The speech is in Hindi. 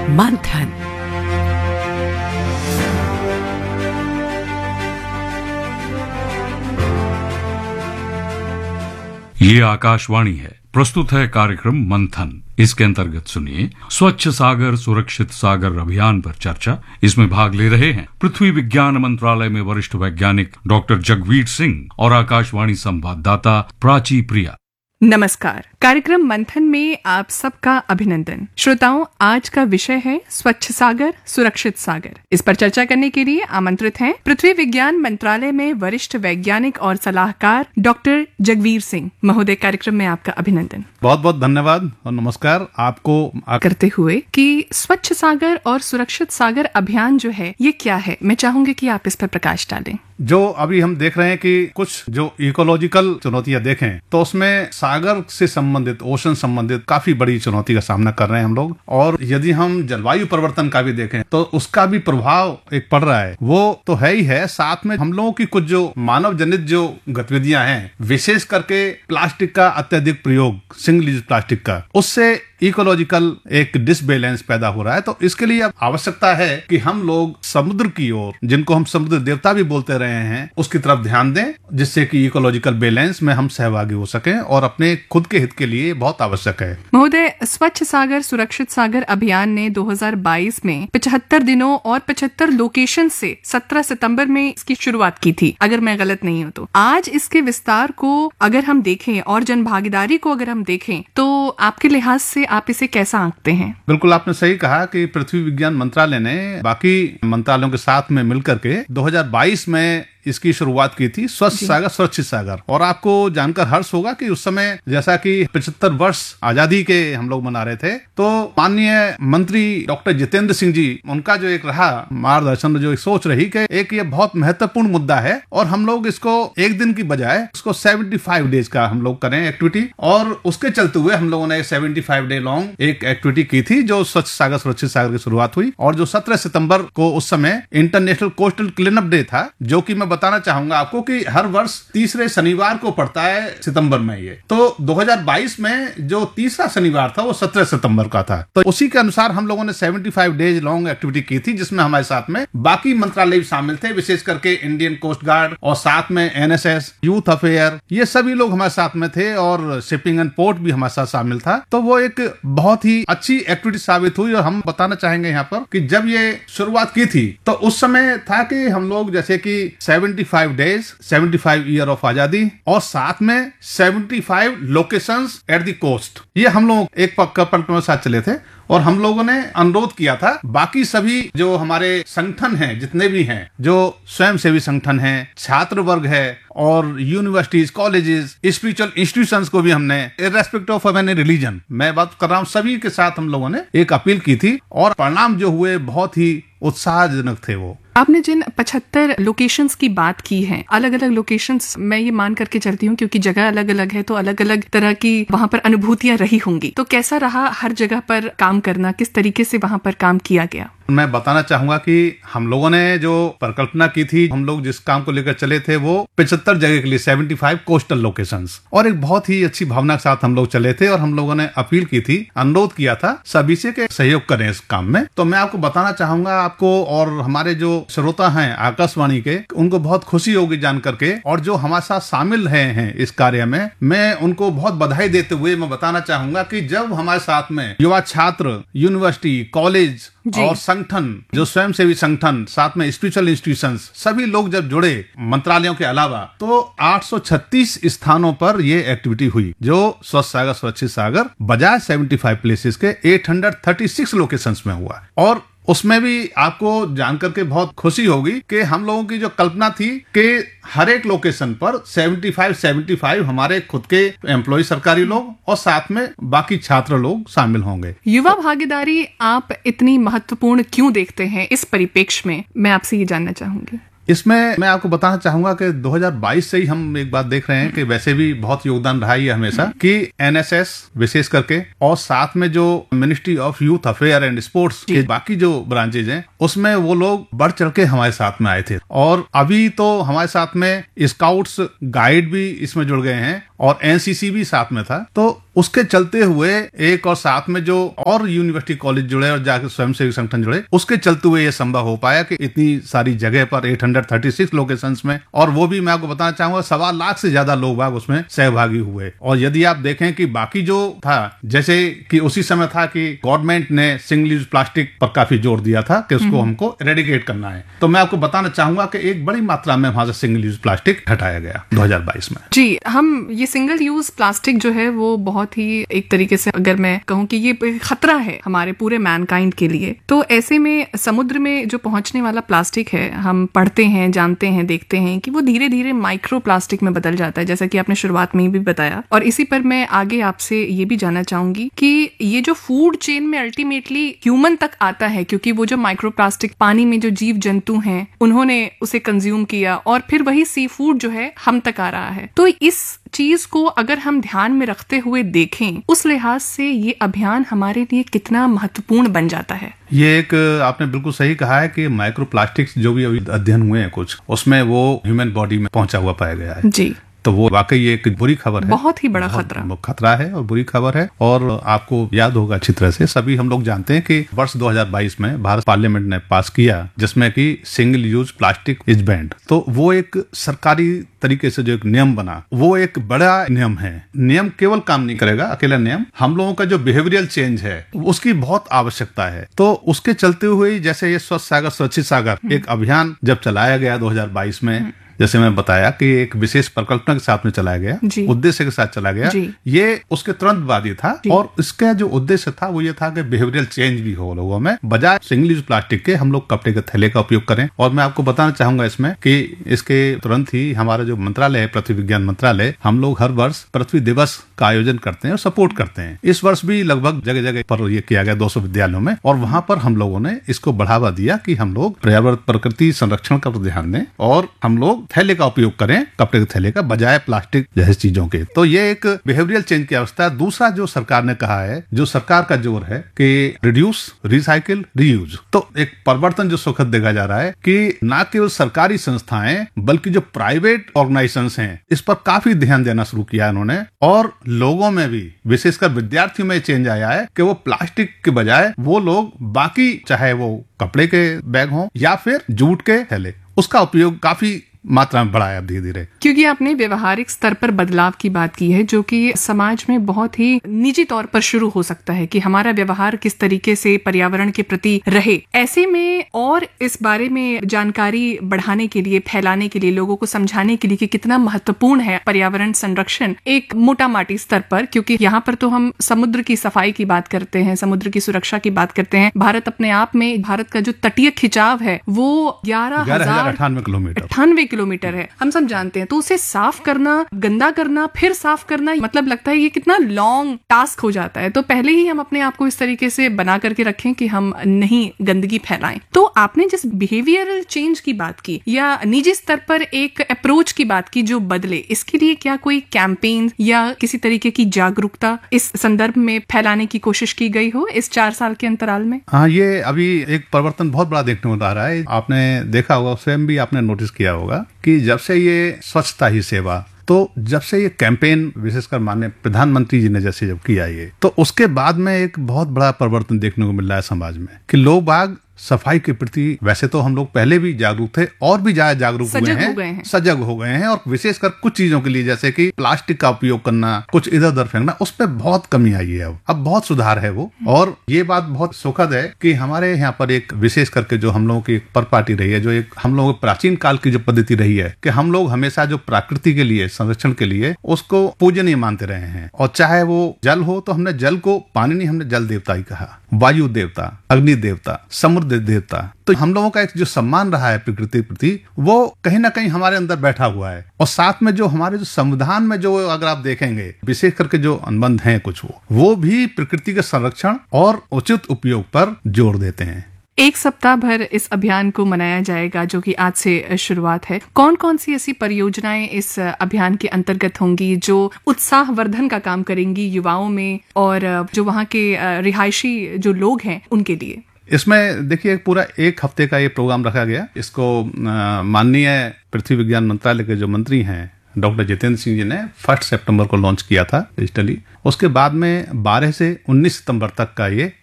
मंथन। ये आकाशवाणी है। प्रस्तुत है कार्यक्रम मंथन। इसके अंतर्गत सुनिए स्वच्छ सागर सुरक्षित सागर अभियान पर चर्चा। इसमें भाग ले रहे हैं पृथ्वी विज्ञान मंत्रालय में वरिष्ठ वैज्ञानिक डॉक्टर जगवीर सिंह और आकाशवाणी संवाददाता प्राची प्रिया। नमस्कार। कार्यक्रम मंथन में आप सबका अभिनंदन। श्रोताओं, आज का विषय है स्वच्छ सागर सुरक्षित सागर। इस पर चर्चा करने के लिए आमंत्रित हैं पृथ्वी विज्ञान मंत्रालय में वरिष्ठ वैज्ञानिक और सलाहकार डॉक्टर जगवीर सिंह महोदय। कार्यक्रम में आपका अभिनंदन। बहुत बहुत धन्यवाद और नमस्कार आपको करते हुए कि स्वच्छ सागर और सुरक्षित सागर अभियान जो है ये क्या है, मैं चाहूंगी कि आप इस पर प्रकाश डालें। जो अभी हम देख रहे हैं कि कुछ जो इकोलॉजिकल चुनौतियां देखें तो उसमें सागर से संबंधित, ओशन संबंधित काफी बड़ी चुनौती का सामना कर रहे हैं हम लोग। और यदि हम जलवायु परिवर्तन का भी देखें तो उसका भी प्रभाव एक पड़ रहा है, वो तो है ही है। साथ में हम लोगों की कुछ जो मानव जनित जो गतिविधियां हैं, विशेष करके प्लास्टिक का अत्यधिक प्रयोग, सिंगल यूज प्लास्टिक का, उससे इकोलॉजिकल एक डिसबैलेंस पैदा हो रहा है। तो इसके लिए अब आवश्यकता है कि हम लोग समुद्र की ओर, जिनको हम समुद्र देवता भी बोलते रहे हैं, उसकी तरफ ध्यान दें, जिससे कि इकोलॉजिकल बैलेंस में हम सहभागी हो सकें और अपने खुद के हित के लिए बहुत आवश्यक है। महोदय, स्वच्छ सागर सुरक्षित सागर अभियान ने 2022 में 75 दिनों और 75 लोकेशन से 17 सितंबर में इसकी शुरुआत की थी, अगर मैं गलत नहीं हूं तो। आज इसके विस्तार को अगर हम देखें और जन भागीदारी को अगर हम देखें तो आपके लिहाज से आप इसे कैसा आंकते हैं? बिल्कुल आपने सही कहा कि पृथ्वी विज्ञान मंत्रालय ने बाकी मंत्रालयों के साथ में मिलकर के 2022 में इसकी शुरुआत की थी, स्वच्छ सागर सुरक्षित सागर। और आपको जानकर हर्ष होगा कि उस समय जैसा कि 75 वर्ष आजादी के हम लोग मना रहे थे, तो माननीय मंत्री डॉक्टर जितेंद्र सिंह जी, उनका जो एक रहा मार्गदर्शन, जो एक सोच रही कि एक ये बहुत महत्वपूर्ण मुद्दा है और हम लोग इसको एक दिन की बजाय उसको 75 डेज का हम लोग करें एक्टिविटी। और उसके चलते हुए हम लोगों ने 75 डे लॉन्ग एक एक्टिविटी की थी, जो स्वच्छ सागर सुरक्षित सागर की शुरुआत हुई। और जो 17 सितंबर को उस समय इंटरनेशनल कोस्टल क्लीनअप डे था, जो कि मैं बताना चाहूंगा आपको कि हर वर्ष तीसरे शनिवार को पड़ता है सितंबर में। ये तो 2022 में जो तीसरा शनिवार था वो 17 सितंबर का था। तो उसी के अनुसार हम लोगों ने 75 डेज लॉन्ग एक्टिविटी की थी, जिसमें हमारे साथ में बाकी मंत्रालय भी शामिल थे, विशेष करके इंडियन कोस्ट गार्ड और साथ में एनएसएस, यूथ अफेयर, ये सभी लोग हमारे साथ में थे और शिपिंग एंड पोर्ट भी हमारे साथ शामिल था। तो वो एक बहुत ही अच्छी एक्टिविटी साबित हुई। और हम बताना चाहेंगे यहाँ पर कि जब ये शुरुआत की थी तो उस समय था कि हम लोग जैसे कि 75 डेज, 75 ईयर ऑफ आजादी और साथ में 75 लोकेशंस एट द कोस्ट, ये हम लोग एक परिक्रमा के साथ चले थे। और हम लोगों ने अनुरोध किया था बाकी सभी जो हमारे संगठन हैं, जितने भी हैं, जो स्वयंसेवी संगठन हैं, छात्र वर्ग है और यूनिवर्सिटीज, कॉलेजेस, स्पिरिचुअल इंस्टीट्यूशंस को भी हमने इर्रेस्पेक्टिव ऑफ एनी रिलीजन, मैं बात कर रहा हूँ, सभी के साथ हम लोगों ने एक अपील की थी। और परिणाम जो हुए बहुत ही उत्साहजनक थे। वो आपने जिन 75 लोकेशंस की बात की है, अलग अलग लोकेशंस, मैं ये मान करके चलती हूँ क्योंकि जगह अलग अलग है तो अलग अलग तरह की वहाँ पर अनुभूतियां रही होंगी। तो कैसा रहा हर जगह पर काम करना, किस तरीके से वहाँ पर काम किया गया? मैं बताना चाहूंगा कि हम लोगों ने जो परिकल्पना की थी, हम लोग जिस काम को लेकर चले थे, वो 75 जगह के लिए 75 कोस्टल लोकेशंस, और एक बहुत ही अच्छी भावना के साथ हम लोग चले थे। और हम लोगों ने अपील की थी, अनुरोध किया था सभी से कि सहयोग करें इस काम में। तो मैं आपको बताना चाहूंगा, आपको और हमारे जो श्रोता हैं आकाशवाणी के, उनको बहुत खुशी होगी जान करके। और जो हमारे साथ शामिल हैं इस कार्य में, मैं उनको बहुत बधाई देते हुए मैं बताना चाहूंगा कि जब हमारे साथ में युवा छात्र, यूनिवर्सिटी, कॉलेज और संगठन, जो स्वयंसेवी संगठन, साथ में स्पिरिचुअल इंस्टीट्यूशंस, सभी लोग जब जुड़े मंत्रालयों के अलावा, तो 836 स्थानों पर ये एक्टिविटी हुई, जो स्वच्छ सागर सुरक्षित सागर बजाय 75 प्लेसेस के 836 लोकेशंस में हुआ। और उसमें भी आपको जानकर के बहुत खुशी होगी कि हम लोगों की जो कल्पना थी कि हर एक लोकेशन पर 75 हमारे खुद के एम्प्लॉय, सरकारी लोग और साथ में बाकी छात्र लोग शामिल होंगे। युवा भागीदारी आप इतनी महत्वपूर्ण क्यों देखते हैं इस परिप्रेक्ष्य में, मैं आपसे ये जानना चाहूंगी। इसमें मैं आपको बताना चाहूंगा कि 2022 से ही हम एक बात देख रहे हैं कि वैसे भी बहुत योगदान रहा है हमेशा कि एनएसएस विशेष करके, और साथ में जो ministry of youth affair and sports के बाकी जो ब्रांचेज हैं, उसमें वो लोग बढ़ चढ़ के हमारे साथ में आए थे। और अभी तो हमारे साथ में स्काउट्स गाइड भी इसमें जुड़ गए हैं और एनसीसी भी साथ में था। तो उसके चलते हुए एक और साथ में जो और यूनिवर्सिटी कॉलेज जुड़े और जाके स्वयंसेवी संगठन जुड़े, उसके चलते हुए ये संभव हो पाया कि इतनी सारी जगह पर 836 लोकेशंस में, और वो भी मैं आपको बताना चाहूंगा 1.25 लाख से ज्यादा लोग बाग उसमें सहभागी हुए। और यदि आप देखें कि बाकी जो था, जैसे कि उसी समय था कि गवर्नमेंट ने सिंगल यूज प्लास्टिक पर काफी जोर दिया था कि उसको हमको इरेडिकेट करना है, तो मैं आपको बताना चाहूंगा कि एक बड़ी मात्रा में वहां से सिंगल यूज प्लास्टिक हटाया गया 2022 में। जी, हम ये सिंगल यूज प्लास्टिक जो है वो बहुत ही एक तरीके से अगर मैं कहूँ कि ये खतरा है हमारे पूरे मैनकाइंड के लिए, तो ऐसे में समुद्र में जो पहुंचने वाला प्लास्टिक है, हम पढ़ते हैं, जानते हैं, देखते हैं कि वो धीरे धीरे माइक्रो प्लास्टिक में बदल जाता है, जैसा कि आपने शुरुआत में भी बताया। और इसी पर मैं आगे आपसे ये भी जानना चाहूंगी कि ये जो फूड चेन में अल्टीमेटली ह्यूमन तक आता है, क्योंकि वो जो माइक्रो प्लास्टिक पानी में जो जीव जंतु हैं उन्होंने उसे कंज्यूम किया और फिर वही सी फूड जो है हम तक आ रहा है। तो इस चीज को अगर हम ध्यान में रखते हुए देखें, उस लिहाज से ये अभियान हमारे लिए कितना महत्वपूर्ण बन जाता है। ये एक आपने बिल्कुल सही कहा है कि माइक्रो प्लास्टिक्स जो भी अभी अध्ययन हुए हैं कुछ, उसमें वो ह्यूमन बॉडी में पहुंचा हुआ पाया गया है। जी, तो वो वाकई एक बुरी खबर है, बहुत ही बड़ा खतरा है और बुरी खबर है। और आपको याद होगा अच्छी तरह से, सभी हम लोग जानते हैं कि वर्ष 2022 में भारत पार्लियामेंट ने पास किया जिसमें कि single use plastic is band. तो वो एक सरकारी तरीके से जो एक नियम बना, वो एक बड़ा नियम है। नियम केवल काम नहीं करेगा, अकेला नियम, हम लोगों का जो बिहेवियरल चेंज है उसकी बहुत आवश्यकता है। तो उसके चलते हुए जैसे ये स्वच्छ सागर सुरक्षित सागर एक अभियान जब चलाया गया 2022 में, जैसे मैं बताया कि एक विशेष परिकल्पना के साथ में चलाया गया, उद्देश्य के साथ चला गया, ये उसके तुरंत बाद ही था। और इसका जो उद्देश्य था वो ये था कि बिहेवियरल चेंज भी हो लोगों में, बजाय सिंगल यूज प्लास्टिक के हम लोग कपड़े के थैले का उपयोग करें। और मैं आपको बताना चाहूंगा इसमें कि इसके तुरंत ही हमारा जो मंत्रालय है, पृथ्वी विज्ञान मंत्रालय, हम लोग हर वर्ष पृथ्वी दिवस का आयोजन करते हैं और सपोर्ट करते हैं। इस वर्ष भी लगभग जगह जगह पर ये किया गया 200 विद्यालयों में, और वहां पर हम लोगों ने इसको बढ़ावा दिया कि हम लोग पर्यावरण प्रकृति संरक्षण का ध्यान दें और हम लोग थैले का उपयोग करें, कपड़े के थैले का, बजाय प्लास्टिक जैसी चीजों के। तो ये एक बिहेवियरियल चेंज की अवस्था है। दूसरा जो सरकार ने कहा है, जो सरकार का जोर है कि रिड्यूस, रिसाइकिल, रीयूज, तो एक परिवर्तन जो सुखद देखा जा रहा है कि न केवल सरकारी संस्थाएं बल्कि जो प्राइवेट ऑर्गेनाइजेशंस हैं इस पर काफी ध्यान देना शुरू किया इन्होंने। और लोगों में भी, विशेषकर विद्यार्थियों में चेंज आया है कि वो प्लास्टिक के बजाय वो लोग बाकी, चाहे वो कपड़े के बैग हों या फिर जूट के थैले, उसका उपयोग काफी मात्रा में बढ़ा है अब धीरे धीरे। क्योंकि आपने व्यवहारिक स्तर पर बदलाव की बात की है, जो कि समाज में बहुत ही निजी तौर पर शुरू हो सकता है कि हमारा व्यवहार किस तरीके से पर्यावरण के प्रति रहे। ऐसे में और इस बारे में जानकारी बढ़ाने के लिए, फैलाने के लिए, लोगों को समझाने के लिए कि कितना महत्वपूर्ण है पर्यावरण संरक्षण एक मोटा माटी स्तर पर, क्योंकि यहाँ पर तो हम समुद्र की सफाई की बात करते हैं, समुद्र की सुरक्षा की बात करते हैं। भारत अपने आप में, भारत का जो तटीय खिंचाव है वो 11,098 किलोमीटर है, हम सब जानते हैं। तो उसे साफ करना, गंदा करना, फिर साफ करना, मतलब लगता है ये कितना लॉन्ग टास्क हो जाता है। तो पहले ही हम अपने आप को इस तरीके से बना करके रखें कि हम नहीं गंदगी फैलाएं। तो आपने जिस बिहेवियरल चेंज की बात की या निजी स्तर पर एक अप्रोच की बात की जो बदले, इसके लिए क्या कोई कैंपेन या किसी तरीके की जागरूकता इस संदर्भ में फैलाने की कोशिश की गई हो इस 4 साल के अंतराल में? हाँ, ये अभी एक परिवर्तन बहुत बड़ा देखने को आ रहा है। आपने देखा होगा, स्वयं भी आपने नोटिस किया होगा कि जब से ये स्वच्छता ही सेवा, तो जब से ये कैंपेन विशेषकर माननीय प्रधानमंत्री जी ने जैसे जब किया ये, तो उसके बाद में एक बहुत बड़ा परिवर्तन देखने को मिल रहा है समाज में कि लोग बाग सफाई के प्रति, वैसे तो हम लोग पहले भी जागरूक थे और भी ज्यादा जागरूक सजग हो गए हैं। और विशेषकर कुछ चीजों के लिए, जैसे कि प्लास्टिक का उपयोग करना, कुछ इधर उधर फेंकना, उस पर बहुत कमी आई है। अब बहुत सुधार है वो। और ये बात बहुत सुखद है कि हमारे यहाँ पर एक विशेष करके जो हम लोगों की एक परपाटी रही है, जो एक हम लोगों की प्राचीन काल की जो पद्धति रही है कि हम लोग हमेशा जो प्रकृति के लिए, संरक्षण के लिए उसको पूजनीय मानते रहे हैं। और चाहे वो जल हो तो हमने जल को पानी नहीं, हमने जल देवता ही कहा, वायु देवता, अग्नि देवता, समुद्र देवता। तो हम लोगों का एक जो सम्मान रहा है प्रकृति प्रति, वो कहीं ना कहीं हमारे अंदर बैठा हुआ है। और साथ में जो हमारे जो संविधान में जो अगर आप देखेंगे विशेष करके जो अनुबंध हैं कुछ, वो भी प्रकृति के संरक्षण और उचित उपयोग पर जोर देते हैं। 1 सप्ताह भर इस अभियान को मनाया जाएगा, जो कि आज से शुरुआत है। कौन कौन सी ऐसी परियोजनाएं इस अभियान के अंतर्गत होंगी जो उत्साहवर्धन का काम करेंगी युवाओं में और जो वहाँ के रिहायशी जो लोग हैं उनके लिए? इसमें देखिए, पूरा 1 हफ्ते का ये प्रोग्राम रखा गया। इसको माननीय पृथ्वी विज्ञान मंत्रालय के जो मंत्री हैं डॉक्टर जितेंद्र सिंह जी ने 1 सितंबर को लॉन्च किया था डिजिटली। उसके बाद में 12 से 19 सितंबर तक का ये